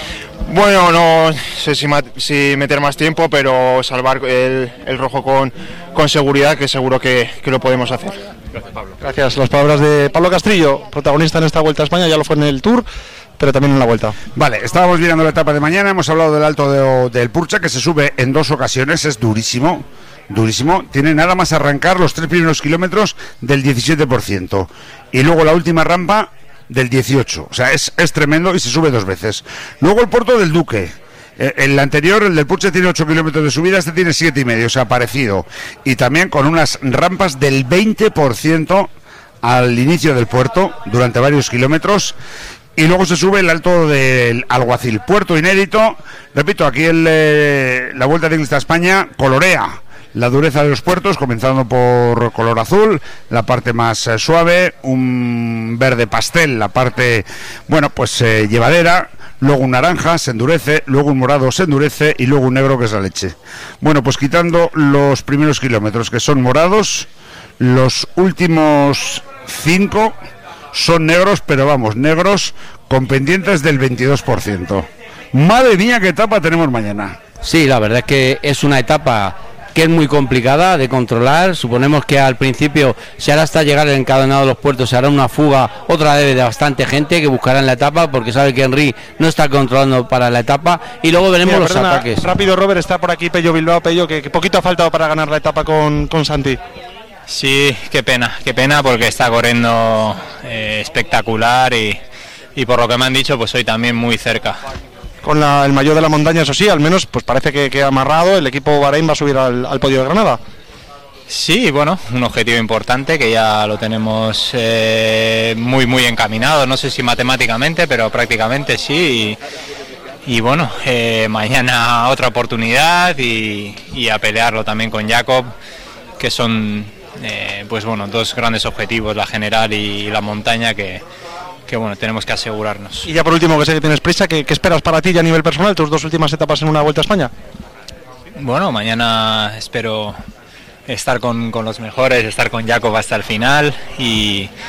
Bueno, no sé si, si meter más tiempo, pero salvar el, el rojo con, con seguridad, que seguro que, que lo podemos hacer. Gracias, Pablo. Gracias, las palabras de Pablo Castrillo, protagonista en esta Vuelta a España, ya lo fue en el Tour, pero también en la Vuelta. Vale, estábamos mirando la etapa de mañana, hemos hablado del Alto de, del Purcha, que se sube en dos ocasiones, es durísimo, durísimo, tiene nada más arrancar los tres primeros kilómetros del diecisiete por ciento, y luego la última rampa del dieciocho, o sea, es, es tremendo y se sube dos veces. Luego el Puerto del Duque, eh, el anterior, el del Purcha, tiene ocho kilómetros de subida, este tiene siete y medio, o sea, parecido, y también con unas rampas del veinte por ciento al inicio del puerto, durante varios kilómetros. Y luego se sube el Alto del Alguacil, puerto inédito. Repito, aquí el, eh, la Vuelta Ciclista a España colorea la dureza de los puertos, comenzando por color azul, la parte más eh, suave, un verde pastel, la parte, bueno, pues eh, llevadera, luego un naranja, se endurece, luego un morado, se endurece, y luego un negro, que es la leche. Bueno, pues quitando los primeros kilómetros, que son morados, los últimos cinco son negros, pero vamos, negros con pendientes del veintidós por ciento. Madre mía, qué etapa tenemos mañana. Sí, la verdad es que es una etapa que es muy complicada de controlar. Suponemos que al principio se hará hasta llegar el encadenado de los puertos, se hará una fuga, otra vez de bastante gente que buscará en la etapa, porque sabe que Henry no está controlando para la etapa, y luego veremos Mira, los perdona, ataques. Rápido, Robert, está por aquí Pello Bilbao. Pello, que, que poquito ha faltado para ganar la etapa con, con Santi. Sí, qué pena, qué pena, porque está corriendo eh, espectacular y, y por lo que me han dicho, pues hoy también muy cerca. Con la, el maillot de la montaña, eso sí, al menos pues parece que, que ha amarrado, el equipo Bahrein va a subir al, al podio de Granada. Sí, bueno, un objetivo importante que ya lo tenemos eh, muy muy encaminado, no sé si matemáticamente, pero prácticamente sí. Y, y bueno, eh, mañana otra oportunidad y, y a pelearlo también con Jakob, que son eh, pues bueno, dos grandes objetivos, la general y la montaña, que, que bueno, tenemos que asegurarnos. Y ya por último, que sé que tienes prisa, ¿qué, qué esperas para ti ya a nivel personal, tus dos últimas etapas en una Vuelta a España? Bueno, mañana espero estar con, con los mejores, estar con Jakob hasta el final y,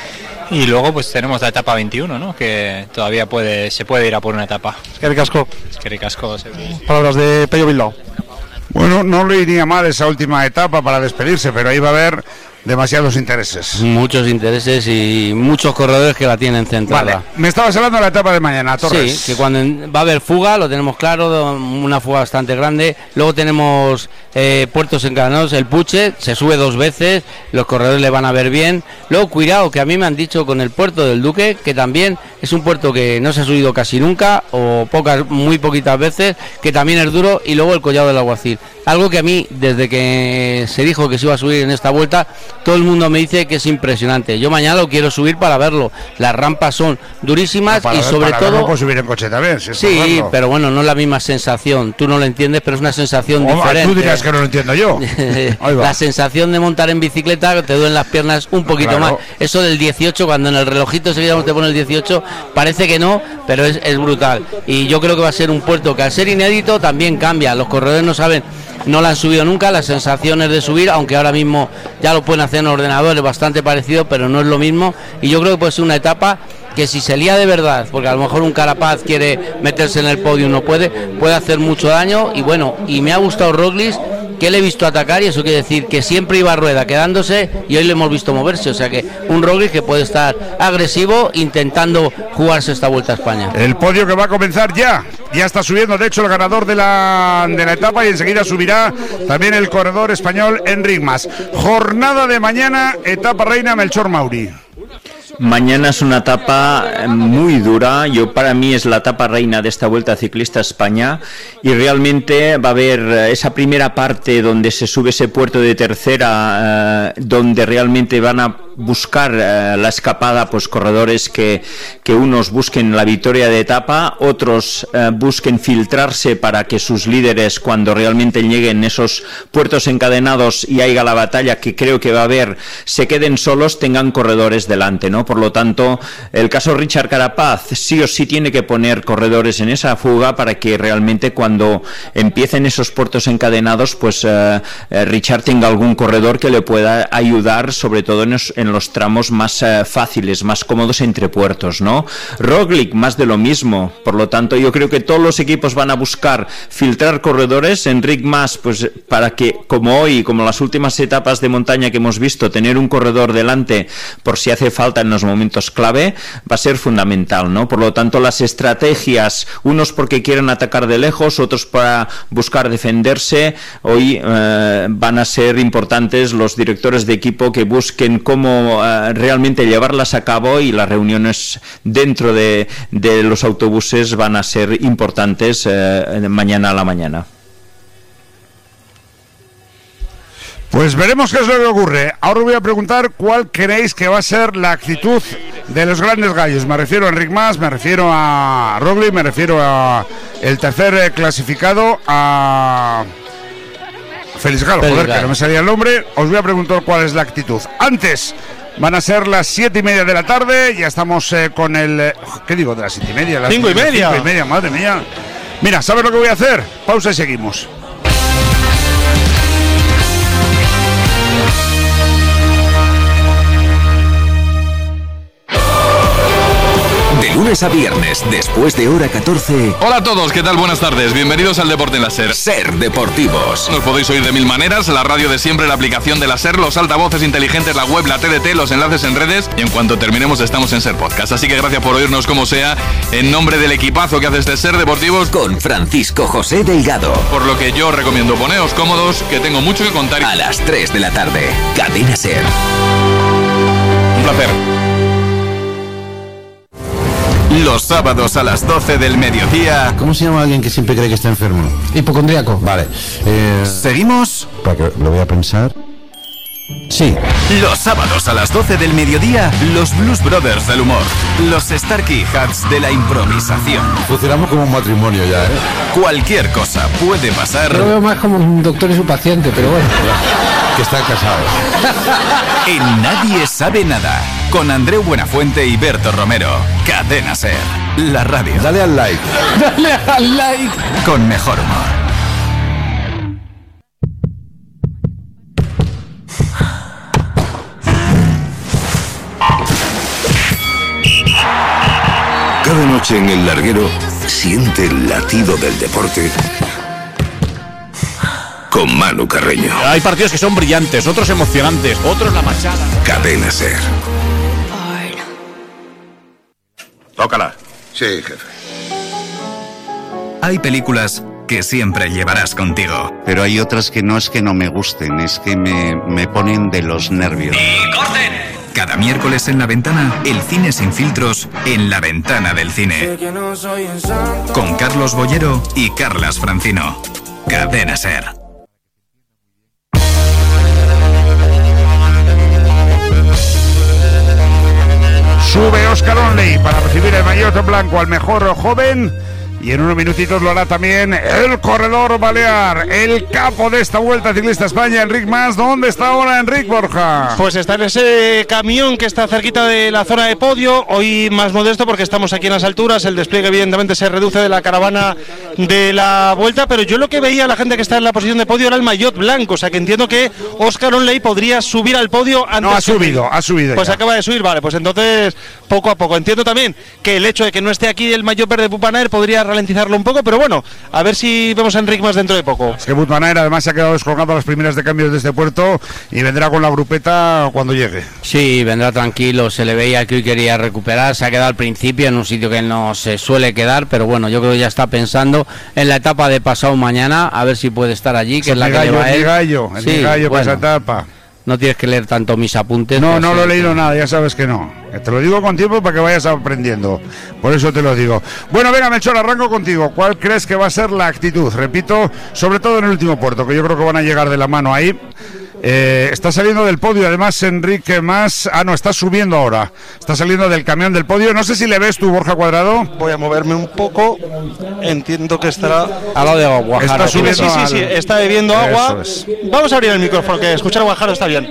Y luego pues tenemos la etapa veintiuno, ¿no? Que todavía puede se puede ir a por una etapa. Es que ricasco. Es que ricasco. Palabras de Pello Bilbao. Bueno, no le iría mal esa última etapa para despedirse, pero ahí va a haber demasiados intereses. Muchos intereses y muchos corredores que la tienen centrada. Vale, me estabas hablando de la etapa de mañana, Torres. Sí, que cuando va a haber fuga, lo tenemos claro, una fuga bastante grande. Luego tenemos eh, puertos encadenados, el Puche, se sube dos veces, los corredores le van a ver bien. Luego, cuidado, que a mí me han dicho con el puerto del Duque, que también es un puerto que no se ha subido casi nunca, o pocas, muy poquitas veces, que también es duro, y luego el Collado del Alguacil. Algo que a mí, desde que se dijo que se iba a subir en esta vuelta, todo el mundo me dice que es impresionante. Yo mañana lo quiero subir para verlo. Las rampas son durísimas no, y ver, sobre para todo... verlo puedo subir en coche también. Si sí, pero bueno, no es la misma sensación. Tú no lo entiendes, pero es una sensación o, diferente. Tú dirás que no lo entiendo yo. La sensación de montar en bicicleta, te duelen las piernas un poquito claro. más. Eso del dieciocho, cuando en el relojito seguidamente te pone el dieciocho, parece que no, pero es, es brutal. Y yo creo que va a ser un puerto que al ser inédito también cambia. Los corredores no saben... No la han subido nunca, las sensaciones de subir, aunque ahora mismo ya lo pueden hacer en ordenadores, bastante parecido, pero no es lo mismo. Y yo creo que puede ser una etapa que si se lía de verdad, porque a lo mejor un Carapaz quiere meterse en el podio y no puede, puede hacer mucho daño. Y bueno, y me ha gustado Roglic, que le he visto atacar, y eso quiere decir que siempre iba a rueda quedándose, y hoy le hemos visto moverse. O sea que un Roglic que puede estar agresivo intentando jugarse esta Vuelta a España. El podio que va a comenzar ya, ya está subiendo, de hecho, el ganador de la, de la etapa, y enseguida subirá también el corredor español Enric Mas. Jornada de mañana, etapa reina Melchor Mauri. Mañana es una etapa muy dura. Yo para mí es la etapa reina de esta Vuelta Ciclista a España, y realmente va a haber esa primera parte donde se sube ese puerto de tercera, eh, donde realmente van a buscar eh, la escapada, pues corredores que, que unos busquen la victoria de etapa, otros eh, busquen filtrarse para que sus líderes, cuando realmente lleguen esos puertos encadenados y haya la batalla que creo que va a haber, se queden solos, tengan corredores delante, ¿no? Por lo tanto, el caso Richard Carapaz sí o sí tiene que poner corredores en esa fuga para que realmente cuando empiecen esos puertos encadenados, pues eh, eh, Richard tenga algún corredor que le pueda ayudar, sobre todo en los, en los tramos más eh, fáciles, más cómodos entre puertos, ¿no? Roglic, más de lo mismo. Por lo tanto, yo creo que todos los equipos van a buscar filtrar corredores. Enric Mas, pues para que, como hoy, como las últimas etapas de montaña que hemos visto, tener un corredor delante por si hace falta en los momentos clave, va a ser fundamental, ¿no? Por lo tanto, las estrategias, unos porque quieren atacar de lejos, otros para buscar defenderse, hoy eh, van a ser importantes los directores de equipo que busquen cómo eh, realmente llevarlas a cabo, y las reuniones dentro de, de los autobuses van a ser importantes eh, mañana a la mañana. Pues veremos qué es lo que ocurre. Ahora voy a preguntar cuál creéis que va a ser la actitud de los grandes gallos. Me refiero a Enric Mas, me refiero a Roglic, me refiero a el tercer clasificado, a Félix Galo, Félix joder, Galo. que no me salía el nombre. Os voy a preguntar cuál es la actitud. Antes van a ser las siete y media de la tarde. Ya estamos eh, con el... eh, ¿Qué digo? De las siete y media. Las Cinco y media. Cinco y media, madre mía. Mira, ¿sabes lo que voy a hacer? Pausa y seguimos. De lunes a viernes, después de hora catorce. Hola a todos, ¿qué tal? Buenas tardes. Bienvenidos al Deporte en la SER. SER Deportivos. Nos podéis oír de mil maneras: la radio de siempre, la aplicación de la SER, los altavoces inteligentes, la web, la T D T, los enlaces en redes, y en cuanto terminemos estamos en SER Podcast. Así que gracias por oírnos como sea, en nombre del equipazo que hace este SER Deportivos, con Francisco José Delgado. Por lo que yo recomiendo poneos cómodos, que tengo mucho que contar. A las tres de la tarde, Cadena SER. Un placer. Los sábados a las doce del mediodía. ¿Cómo se llama alguien que siempre cree que está enfermo? Hipocondríaco. Vale. Eh, ¿Seguimos? Para que lo voy a pensar. Sí. Los sábados a las doce del mediodía, los Blues Brothers del humor, los Starkey Hats de la improvisación. Funcionamos como un matrimonio ya, ¿eh? Cualquier cosa puede pasar. Yo lo veo más como un doctor y su paciente, pero bueno. Que están casados. En Nadie Sabe Nada, con Andreu Buenafuente y Berto Romero. Cadena SER, la radio. Dale al like. Dale al like. Con mejor humor. Cada noche en el larguero siente el latido del deporte con Manu Carreño. Hay partidos que son brillantes, otros emocionantes, otros la machada. Cadena Ser. Tócala. Sí, jefe. Hay películas que siempre llevarás contigo. Pero hay otras que no es que no me gusten, es que me, me ponen de los nervios. ¡Y corten! Cada miércoles en La Ventana, el cine sin filtros en La Ventana del Cine. Con Carlos Bollero y Carlas Francino. Cadena Ser. Sube Óscar Onley para recibir el maillot blanco al mejor joven. Y en unos minutitos lo hará también el corredor balear, el capo de esta Vuelta Ciclista España, Enric Mas. ¿Dónde está ahora Enric, Borja? Pues está en ese camión que está cerquita de la zona de podio, hoy más modesto porque estamos aquí en las alturas, el despliegue evidentemente se reduce de la caravana de la Vuelta, pero yo lo que veía a la gente que está en la posición de podio era el maillot blanco, o sea que entiendo que Óscar Onley podría subir al podio antes. No, ha subido, ha subido. Pues ya. acaba de subir, vale, pues entonces poco a poco. Entiendo también que el hecho de que no esté aquí el maillot verde Pupanaer podría ralentizarlo un poco, pero bueno, a ver si vemos a Enric Mas dentro de poco. Es que Pupanaer además se ha quedado descolgado a las primeras de cambios de este puerto y vendrá con la grupeta cuando llegue. Sí, vendrá tranquilo, se le veía que hoy quería recuperar, se ha quedado al principio en un sitio que no se suele quedar, pero bueno, yo creo que ya está pensando en la etapa de pasado mañana, a ver si puede estar allí, que es, es la que gallo, le va a él. Es mi gallo, es sí, mi gallo bueno, para esa etapa. No tienes que leer tanto mis apuntes. No, no sí, lo he leído nada, ya sabes que no. Te lo digo con tiempo para que vayas aprendiendo. Por eso te lo digo. Bueno, venga, Melchor, arranco contigo. ¿Cuál crees que va a ser la actitud? Repito, sobre todo en el último puerto, que yo creo que van a llegar de la mano ahí. Eh, está saliendo del podio, además, Enrique Mas. Ah, no, está subiendo ahora. Está saliendo del camión del podio. No sé si le ves tú, Borja Cuadrado. Voy a moverme un poco. Entiendo que estará al lado de Guajardo. Está subiendo. Sí, sí, sí, está bebiendo agua. Es. Vamos a abrir el micrófono, que escuchar a Guajardo está bien.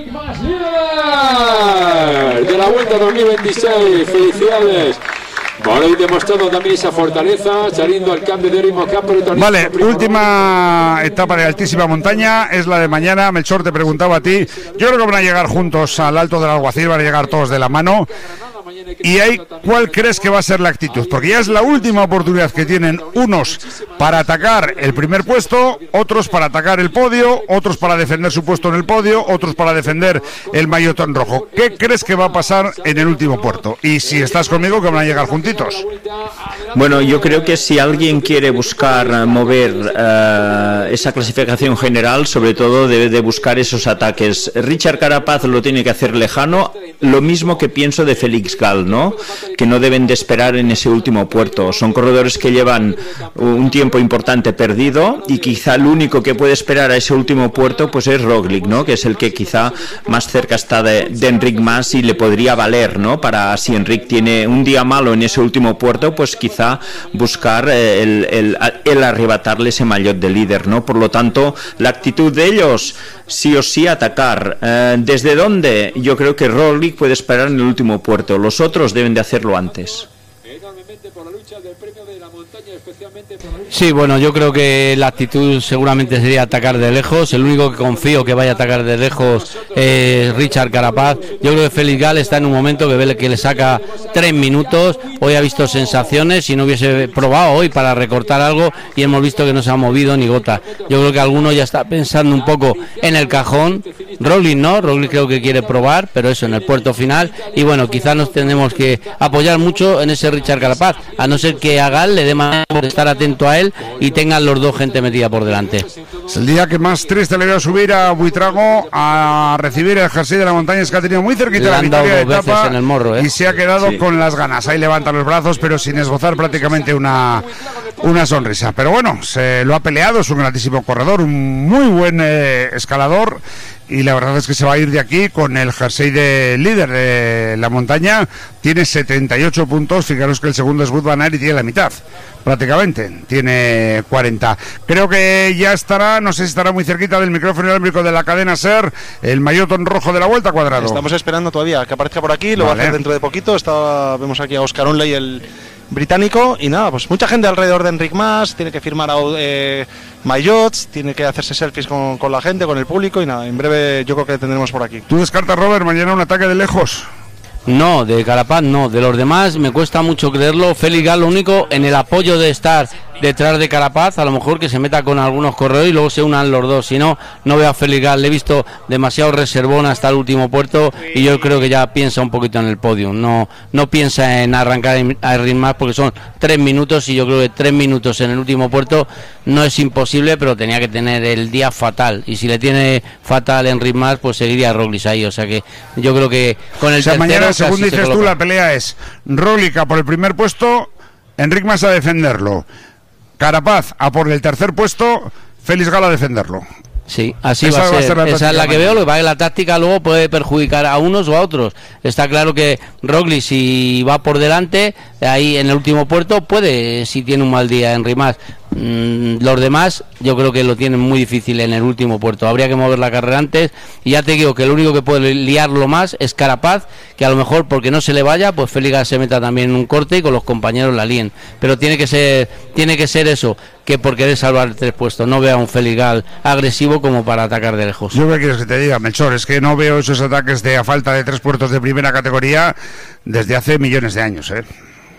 De la Vuelta dos mil veintiséis, felicidades. Por hoy demostrando también esa fortaleza, saliendo al cambio de ritmo campo. Vale, última etapa de altísima montaña, es la de mañana. Melchor, te preguntaba a ti, yo creo que van a llegar juntos al Alto del Alguacil, van a llegar todos de la mano. Y ahí, ¿cuál crees que va a ser la actitud? Porque ya es la última oportunidad que tienen unos para atacar el primer puesto, otros para atacar el podio, otros para defender su puesto en el podio, otros para defender el maillotón rojo. ¿Qué crees que va a pasar en el último puerto? Y si estás conmigo, que van a llegar juntitos. Bueno, yo creo que si alguien quiere buscar mover uh, esa clasificación general, sobre todo debe de buscar esos ataques. Richard Carapaz lo tiene que hacer lejano, lo mismo que pienso de Félix Gall, ¿no? Que no deben de esperar en ese último puerto. Son corredores que llevan un tiempo importante perdido y quizá el único que puede esperar a ese último puerto pues es Roglic, ¿no? Que es el que quizá más cerca está de, de Enric Mas y le podría valer, ¿no? Para si Enric tiene un día malo en ese último puerto, pues quizá buscar eh, el, el, el arrebatarle ese maillot de líder, ¿no? Por lo tanto, la actitud de ellos sí o sí atacar. Eh, ¿Desde dónde? Yo creo que Roglic puede esperar en el último puerto. Los otros deben de hacerlo antes. Sí, bueno, yo creo que la actitud seguramente sería atacar de lejos. El único que confío que vaya a atacar de lejos es Richard Carapaz. Yo creo que Félix Gall está en un momento que ve que le saca tres minutos. Hoy ha visto sensaciones, si no hubiese probado hoy para recortar algo, y hemos visto que no se ha movido ni gota. Yo creo que alguno ya está pensando un poco en el cajón. Roglic no, Roglic creo que quiere probar, pero eso en el puerto final. Y bueno, quizás nos tenemos que apoyar mucho en ese Richard Carapaz, a no ser que a Gall le dé más por estar atento a él y tengan los dos gente metida por delante. Es el día que más triste le veo subir a Buitrago a recibir el jersey de la montaña, es que ha tenido muy cerquita la victoria de etapa en el morro, ¿eh? Y se ha quedado sí. con las ganas. Ahí levanta los brazos, pero sin esbozar prácticamente una, una sonrisa. Pero bueno, se lo ha peleado, es un grandísimo corredor, un muy buen eh, escalador. Y la verdad es que se va a ir de aquí con el jersey de líder de la montaña. Tiene setenta y ocho puntos. Fijaros que el segundo es Wout van Aert y tiene la mitad, prácticamente. Tiene cuarenta. Creo que ya estará, no sé si estará muy cerquita del micrófono inalámbrico de la cadena SER, el maillotón rojo de la Vuelta, Cuadrado. Estamos esperando todavía que aparezca por aquí. Lo vale. va a hacer dentro de poquito. Está, vemos aquí a Óscar Onley, el británico, y nada, pues mucha gente alrededor de Enric Mas, tiene que firmar eh, maillots, tiene que hacerse selfies con, con la gente, con el público, y nada, en breve yo creo que tendremos por aquí. ¿Tú descartas, Robert, mañana un ataque de lejos? No, de Carapaz no, de los demás me cuesta mucho creerlo. Félix Gal, lo único, en el apoyo de estar detrás de Carapaz, a lo mejor que se meta con algunos corredores y luego se unan los dos. Si no, no veo a Félix Gal, le he visto demasiado reservón hasta el último puerto y yo creo que ya piensa un poquito en el podio. No, no piensa en arrancar a ritmo más porque son tres minutos y yo creo que tres minutos en el último puerto no es imposible, pero tenía que tener el día fatal y si le tiene fatal en ritmo pues seguiría Roglic ahí. O sea que yo creo que con el o sea, tercero, mañana, según se dices tú, la pelea es Roglic a por el primer puesto, Enric Mas a defenderlo, Carapaz a por el tercer puesto, Félix Gal a defenderlo. Sí, así esa va a ser, va a ser la esa es la que veo, lo que pasa es que la táctica luego puede perjudicar a unos o a otros. Está claro que Roglic, si va por delante, ahí en el último puerto, puede, si tiene un mal día en Rimas. Mm, los demás yo creo que lo tienen muy difícil en el último puerto, habría que mover la carrera antes y ya te digo que el único que puede liarlo más es Carapaz, que a lo mejor porque no se le vaya, pues Félix Gal se meta también en un corte y con los compañeros la líen, pero tiene que ser tiene que ser eso, que por querer salvar tres puestos, no veo a un Félix Gal agresivo como para atacar de lejos. Yo qué quieres que te diga, Melchor, es que no veo esos ataques de a falta de tres puertos de primera categoría desde hace millones de años, ¿eh?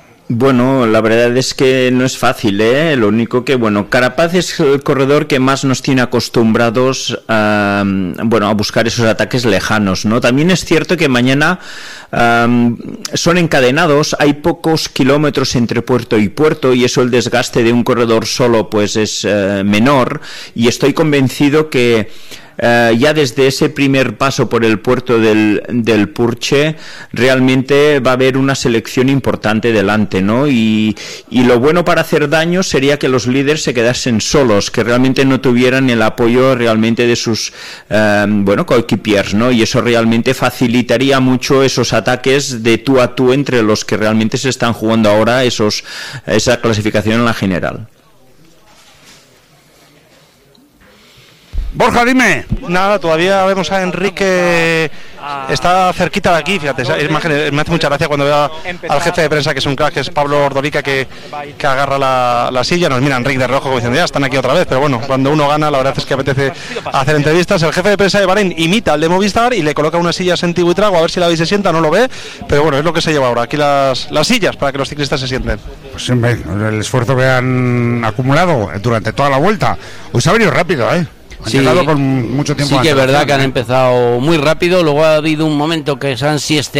Bueno, la verdad es que no es fácil, ¿eh? Lo único que, bueno, Carapaz es el corredor que más nos tiene acostumbrados a, bueno, a buscar esos ataques lejanos, ¿no? También es cierto que mañana um, son encadenados, hay pocos kilómetros entre puerto y puerto y eso el desgaste de un corredor solo pues es uh, menor y estoy convencido que Uh, ya desde ese primer paso por el puerto del, del Purche realmente va a haber una selección importante delante, ¿no? Y, y lo bueno para hacer daño sería que los líderes se quedasen solos, que realmente no tuvieran el apoyo realmente de sus uh, bueno, coequipiers, ¿no? Y eso realmente facilitaría mucho esos ataques de tú a tú entre los que realmente se están jugando ahora esos, esa clasificación en la general. Borja, dime. Nada, todavía vemos a Enrique, está cerquita de aquí, fíjate, es más, me hace mucha gracia cuando veo al jefe de prensa, que es un crack, que es Pablo Ordorica, que, que agarra la, la silla, nos mira Enrique de rojo como diciendo, ya están aquí otra vez, pero bueno, cuando uno gana, la verdad es que apetece hacer entrevistas. El jefe de prensa de Bahrein imita al de Movistar y le coloca unas sillas en Tibu y Trago, a ver si la veis se sienta, no lo ve, pero bueno, es lo que se lleva ahora, aquí las, las sillas para que los ciclistas se sienten. Pues siempre, el esfuerzo que han acumulado durante toda la vuelta, hoy se ha venido rápido, ¿eh? Han sí, con mucho tiempo sí que es verdad que han empezado muy rápido, luego ha habido un momento que se han sieste